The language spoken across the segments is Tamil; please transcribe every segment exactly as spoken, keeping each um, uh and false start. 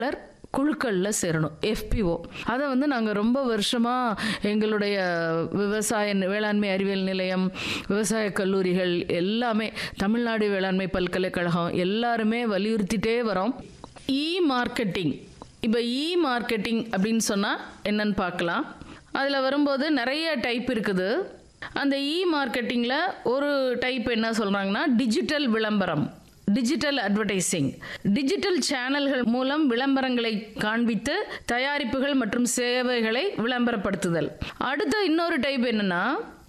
குழுக்களில் சேரணும். எஃபிஓ அதை வந்து நாங்கள் ரொம்ப வருஷமாக எங்களுடைய விவசாய வேளாண்மை அறிவியல் நிலையம், விவசாய கல்லூரிகள் எல்லாமே, தமிழ்நாடு வேளாண்மை பல்கலைக்கழகம் எல்லாருமே வலியுறுத்திட்டே வரோம். இ மார்க்கெட்டிங், இப்போ இ மார்க்கெட்டிங் அப்படின்னு சொன்னால் என்னன்னு பார்க்கலாம். அதில் வரும்போது நிறைய டைப் இருக்குது. அந்த இ மார்க்கெட்டிங்கில் ஒரு டைப் என்ன சொல்கிறாங்கன்னா டிஜிட்டல் விளம்பரம், டிஜிட்டல் அட்வர்டைசிங். டிஜிட்டல் சேனல்கள் மூலம் விளம்பரங்களை காண்பித்து தயாரிப்புகள் மற்றும் சேவைகளை விளம்பரப்படுத்துதல். அடுத்த இன்னொரு டைப் என்னன்னா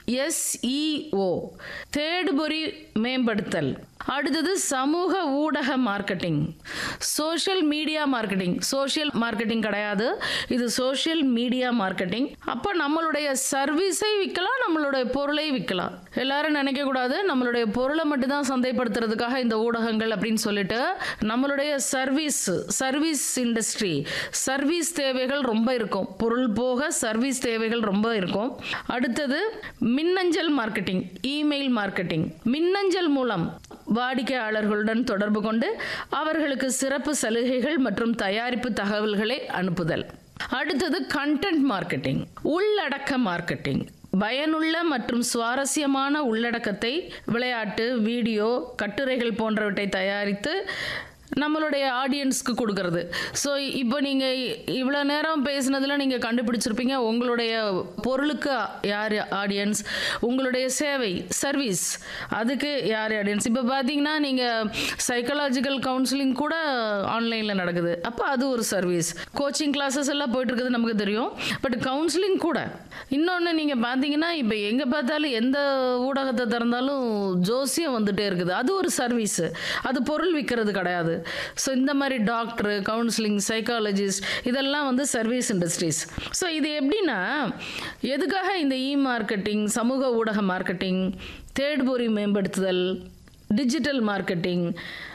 எஸ்இஓ, தேடுபொறி மேம்படுத்தல். அடுத்தது சமூக ஊடக marketing, social media marketing. Social marketing கிடையாது, இது சோஷியல் மீடியா மார்க்கெட்டிங். அப்போ நம்மளுடைய சர்வீஸை விற்கலாம், நம்மளுடைய பொருளை விற்கலாம். எல்லாரும் நினைக்கக்கூடாது நம்மளுடைய பொருளை மட்டும்தான் சந்தைப்படுத்துறதுக்காக இந்த ஊடகங்கள் அப்படின்னு சொல்லிட்டு, நம்மளுடைய சர்வீஸ் சர்வீஸ் இண்டஸ்ட்ரி, சர்வீஸ் தேவைகள் ரொம்ப இருக்கும். பொருள் போக சர்வீஸ் தேவைகள் ரொம்ப இருக்கும். அடுத்தது மின்னஞ்சல் மார்க்கெட்டிங், இமெயில் மார்க்கெட்டிங். மின்னஞ்சல் மூலம் வாடிக்கையாளர்களுடன் தொடர்பு கொண்டு அவர்களுக்கு சிறப்பு சலுகைகள் மற்றும் தயாரிப்பு தகவல்களை அனுப்புதல். அடுத்தது கண்டென்ட் மார்க்கெட்டிங், உள்ளடக்க மார்க்கெட்டிங். பயனுள்ள மற்றும் சுவாரஸ்யமான உள்ளடக்கத்தை, விளையாட்டு, வீடியோ, கட்டுரைகள் போன்றவற்றை தயாரித்து நம்மளுடைய ஆடியன்ஸ்க்கு கொடுக்கறது. ஸோ இப்போ நீங்கள் இவ்வளோ நேரம் பேசுனதில் நீங்கள் கண்டுபிடிச்சிருப்பீங்க உங்களுடைய பொருளுக்கு யார் ஆடியன்ஸ், உங்களுடைய சேவை சர்வீஸ் அதுக்கு யார் ஆடியன்ஸ். இப்போ பார்த்தீங்கன்னா நீங்கள் சைக்காலஜிக்கல் கவுன்சிலிங் கூட ஆன்லைனில் நடக்குது, அப்போ அது ஒரு சர்வீஸ். கோச்சிங் கிளாஸஸ் எல்லாம் போயிட்டு இருக்குது நமக்கு தெரியும், பட் கவுன்சிலிங் கூட. இன்னொன்று நீங்கள் பார்த்தீங்கன்னா இப்போ எங்கே பார்த்தாலும் எந்த ஊடகத்தை திறந்தாலும் ஜோசியம் வந்துட்டே இருக்குது, அது ஒரு சர்வீஸு, அது பொருள் விற்கிறது கிடையாது. ஸோ இந்த மாதிரி டாக்டர், கவுன்சிலிங், சைக்காலஜிஸ்ட் இதெல்லாம் வந்து சர்வீஸ் இண்டஸ்ட்ரீஸ். ஸோ இது எப்படின்னா, எதுக்காக இந்த இ மார்க்கெட்டிங், சமூக ஊடக மார்க்கெட்டிங், தேடுபொறி மேம்படுத்துதல், டிஜிட்டல் மார்க்கெட்டிங்,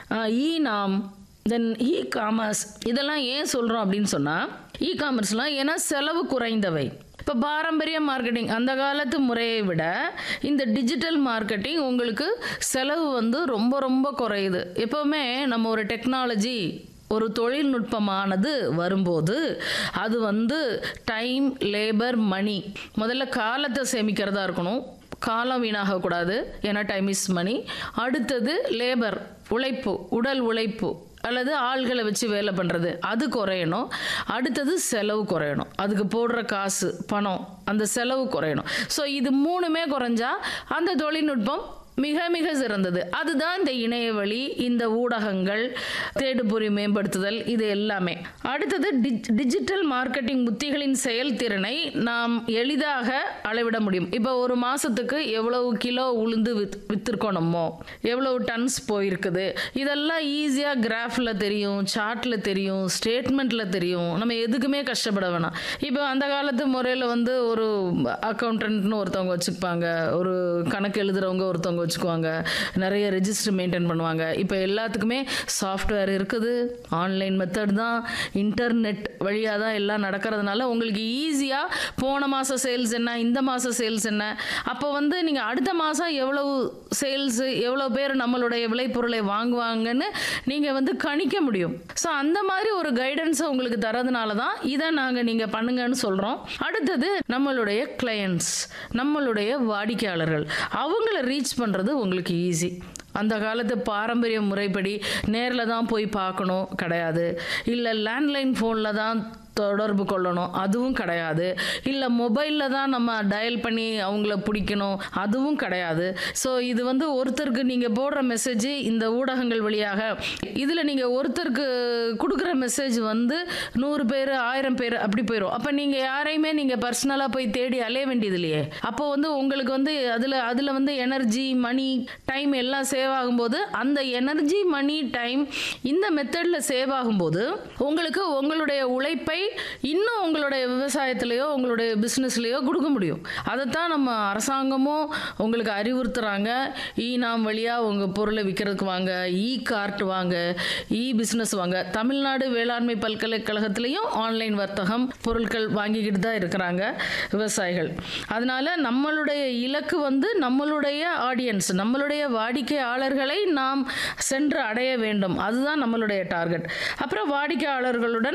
இ நாம், தென் இ காமர்ஸ் இதெல்லாம் ஏன் சொல்கிறோம் அப்படின்னு சொன்னால், இ காமர்ஸ்லாம் ஏன்னா செலவு குறைந்தவை. இப்போ பாரம்பரிய மார்க்கெட்டிங் அந்த காலத்து முறையை விட இந்த டிஜிட்டல் மார்க்கெட்டிங் உங்களுக்கு செலவு வந்து ரொம்ப ரொம்ப குறையுது. எப்போவுமே நம்ம ஒரு டெக்னாலஜி, ஒரு தொழில்நுட்பமானது வரும்போது அது வந்து டைம், லேபர், மணி, முதல்ல காலத்தை சேமிக்கிறதா இருக்கணும், காலம் வீணாகக்கூடாது, ஏன்னா டைம் இஸ் மணி. அடுத்தது லேபர், உழைப்பு, உடல் உழைப்பு அல்லது ஆள்களை வச்சு வேலை பண்ணுறது, அது குறையணும். அடுத்தது செலவு குறையணும், அதுக்கு போடுற காசு, பணம், அந்த செலவு குறையணும். ஸோ இது மூணுமே குறைஞ்சா அந்த தொழில்நுட்பம் மிக மிக சிறந்தது. அதுதான் இந்த இணையவழி, இந்த ஊடகங்கள், தேடுபொறி மேம்படுத்துதல், இது எல்லாமே. அடுத்தது டிஜிட்டல் மார்க்கெட்டிங் உத்திகளின் செயல்திறனை நாம் எளிதாக அளவிட முடியும். இப்போ ஒரு மாதத்துக்கு எவ்வளவு கிலோ உளுந்து வித் விற்றுருக்கணுமோ, எவ்வளவு டன்ஸ் போயிருக்குது, இதெல்லாம் ஈஸியாக கிராஃபில் தெரியும், சார்ட்டில் தெரியும், ஸ்டேட்மெண்ட்டில் தெரியும். நம்ம எதுக்குமே கஷ்டப்பட வேணாம். இப்போ அந்த காலத்து முறையில் வந்து ஒரு அக்கௌண்டன்ட்னு ஒருத்தவங்க வச்சுப்பாங்க, ஒரு கணக்கு எழுதுகிறவங்க ஒருத்தவங்க வச்சுக்குவாங்க, நிறைய ரெஜிஸ்டர் மெயின்டைன் பண்ணுவாங்க. இப்போ எல்லாத்துக்குமே சாஃப்ட்வேர் இருக்குது, ஆன்லைன் மெத்தட் தான், இன்டர்நெட் வழியாக தான் எல்லாம் நடக்கிறதுனால உங்களுக்கு ஈஸியாக போன மாதம் சேல்ஸ் என்ன, இந்த மாதம் சேல்ஸ் என்ன, அப்போ வந்து நீங்கள் அடுத்த மாதம் எவ்வளவு சேல்ஸு, எவ்வளோ பேர் நம்மளுடைய விளைபொருளை வாங்குவாங்கன்னு நீங்கள் வந்து கணிக்க முடியும். ஸோ அந்த மாதிரி ஒரு கைடன்ஸை உங்களுக்கு தரதுனால தான் இதை நாங்கள் நீங்கள் பண்ணுங்கன்னு சொல்கிறோம். அடுத்தது நம்மளுடைய கிளையண்ட்ஸ், நம்மளுடைய வாடிக்கையாளர்கள், அவங்கள ரீச் பண்ணுறது உங்களுக்கு ஈஸி. அந்த காலத்து பாரம்பரிய முறைப்படி நேரில் தான் போய் பார்க்கணும் கிடையாது, இல்லை லேண்ட்லைன் ஃபோனில் தான் தொடர்பு கொள்ளணும் அதுவும் கிடையாது, இல்லை மொபைலில் தான் நம்ம டயல் பண்ணி அவங்கள பிடிக்கணும் அதுவும் கிடையாது. ஸோ இது வந்து ஒருத்தருக்கு நீங்கள் போடுற மெசேஜ் இந்த ஊடகங்கள் வழியாக, இதில் நீங்கள் ஒருத்தருக்கு கொடுக்குற மெசேஜ் வந்து நூறு பேர், ஆயிரம் பேர் அப்படி போயிடும். அப்போ நீங்கள் யாரையுமே நீங்கள் பர்சனலாக போய் தேடி அலைய வேண்டியது இல்லையே. அப்போ வந்து உங்களுக்கு வந்து அதில் அதில் வந்து எனர்ஜி, மணி, டைம் எல்லாம் சேவ் ஆகும்போது, அந்த எனர்ஜி, மணி, டைம் இந்த மெத்தடில் சேவ் ஆகும்போது உங்களுக்கு உங்களுடைய உழைப்பை இன்னும் உங்களுடைய விவசாயத்திலேயோ உங்களுடைய பிஸ்னஸ்லேயோ கொடுக்க முடியும். அதைத்தான் நம்ம அரசாங்கமும் உங்களுக்கு அறிவுறுத்துறாங்க. இ நாம் வழியாக உங்கள் பொருளை விற்கிறதுக்கு வாங்க, இ கார்ட் வாங்க, இ பிஸ்னஸ் வாங்க. தமிழ்நாடு வேளாண்மை பல்கலைக்கழகத்திலையும் ஆன்லைன் வர்த்தகம் பொருட்கள் வாங்கிக்கிட்டு தான் இருக்கிறாங்க விவசாயிகள். அதனால நம்மளுடைய இலக்கு வந்து நம்மளுடைய ஆடியன்ஸ், நம்மளுடைய வாடிக்கையாளர்களை நாம் சென்று அடைய வேண்டும். அதுதான் நம்மளுடைய டார்கெட். அப்புறம் வாடிக்கையாளர்களுடன்